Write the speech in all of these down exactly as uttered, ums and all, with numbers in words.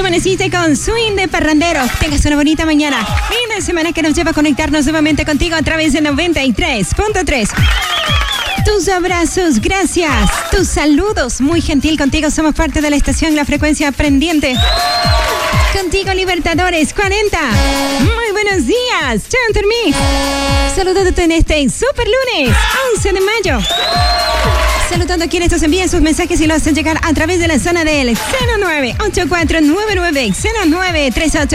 amaneciste con swing de parrandero. Tengas una bonita mañana. Fin de semana que nos lleva a conectarnos nuevamente contigo a través de noventa y tres punto tres. Tus abrazos, gracias. Tus saludos, muy gentil contigo. Somos parte de la estación La Frecuencia Aprendiente. Contigo, Libertadores cuarenta. Muy buenos días, Chanter Me. Saludándote en este super lunes, once de mayo. Saludando a quienes nos envían sus mensajes y lo hacen llegar a través de la zona del cero nueve ocho cuatro nueve nueve cero nueve tres ocho.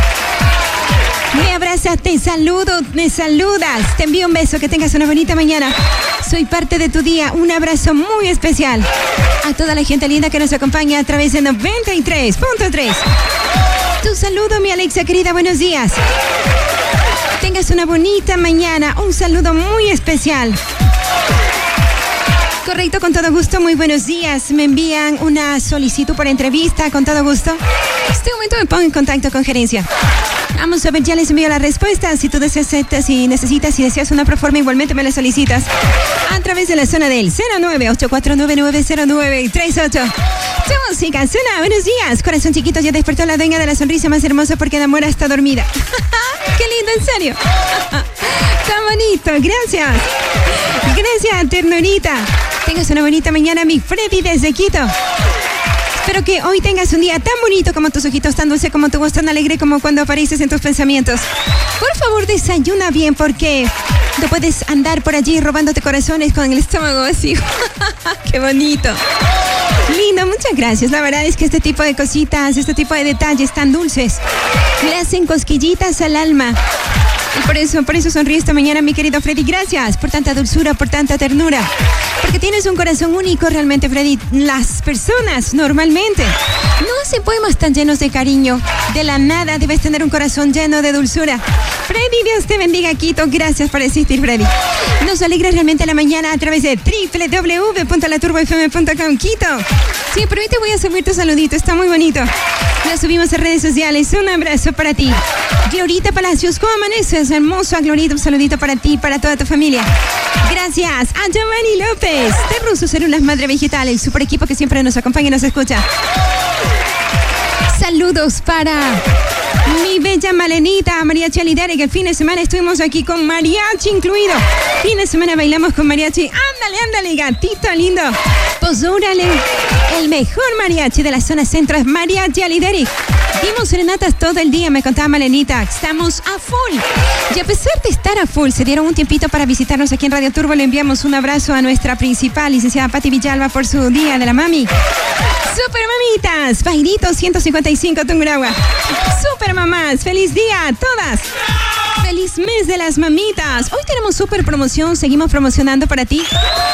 Me abrazas, te saludo, me saludas. Te envío un beso, que tengas una bonita mañana. Soy parte de tu día. Un abrazo muy especial a toda la gente linda que nos acompaña a través de noventa y tres punto tres. Tu saludo, mi Alexa querida, buenos días. Tengas una bonita mañana. Un saludo muy especial. Correcto, con todo gusto, muy buenos días. Me envían una solicitud por entrevista, con todo gusto. En este momento me pongo en contacto con gerencia. Vamos a ver, ya les envío la respuesta. Si tú deseas, si necesitas, si deseas una proforma, igualmente me la solicitas a través de la zona del cero nueve ocho cuatro nueve nueve cero nueve tres ocho. Tu música suena. Buenos días, corazón chiquito, ya despertó la dueña de la sonrisa más hermosa porque la mora está dormida. ¡Qué lindo, en serio! ¡Tan bonito! Gracias. Gracias, ternurita. Tengas una bonita mañana, mi Freddy desde Quito. Espero que hoy tengas un día tan bonito como tus ojitos, tan dulce como tu voz, tan alegre como cuando apareces en tus pensamientos. Por favor, desayuna bien porque no puedes andar por allí robándote corazones con el estómago vacío. ¡Qué bonito! Lindo, muchas gracias. La verdad es que este tipo de cositas, este tipo de detalles tan dulces, le hacen cosquillitas al alma. Y por eso, por eso sonríe esta mañana, mi querido Freddy. Gracias por tanta dulzura, por tanta ternura. Porque tienes un corazón único realmente, Freddy. Las personas normalmente no hacen poemas tan llenos de cariño. De la nada debes tener un corazón lleno de dulzura. Freddy, Dios te bendiga, Quito. Gracias por existir, Freddy. Nos alegra realmente la mañana a través de doble u doble u doble u punto la turbo f m punto com, Quito. Sí, pero hoy te voy a subir tu saludito. Está muy bonito. Lo subimos a redes sociales. Un abrazo para ti. Glorita Palacios, ¿cómo amaneces? Hermoso, Glorita, un saludito para ti, para toda tu familia. Gracias a Giovanni López de Russo Células Madre Vegetal, el super equipo que siempre nos acompaña y nos escucha. Saludos para mi bella Malenita, Mariachi Alidere, que el fin de semana estuvimos aquí con mariachi incluido. Fin de semana bailamos con mariachi. Ándale, ándale, gatito lindo. Pues órale, el mejor mariachi de la zona centro es Mariachi Alidere. Dimos serenatas todo el día, me contaba Malenita. Estamos a full. Y a pesar de estar a full, se dieron un tiempito para visitarnos aquí en Radio Turbo. Le enviamos un abrazo a nuestra principal, licenciada Pati Villalba, por su Día de la Mami. Super mamitas, Bairito ciento cincuenta y cinco Tungurahua. Super mamás, feliz día a todas. Feliz mes de las mamitas. Hoy tenemos super promoción, seguimos promocionando para ti.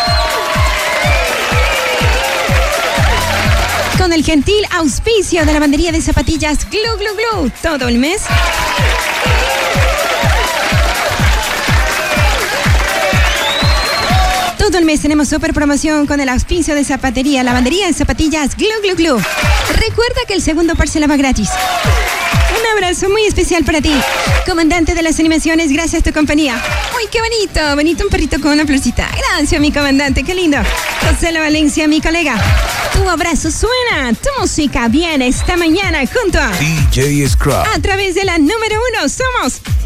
Con el gentil auspicio de la lavandería de zapatillas Glu Glu Glu, todo el mes. Todo el mes tenemos super promoción con el auspicio de zapatería, lavandería de zapatillas Glu Glu Glu. Recuerda que el segundo par se lava gratis. Un abrazo muy especial para ti, comandante de las animaciones, gracias a tu compañía. Uy, qué bonito, bonito un perrito con una florcita. Gracias, mi comandante, qué lindo. José La Valencia, mi colega. Tu abrazo suena, tu música viene esta mañana junto a D J Scrub. A través de la número uno, somos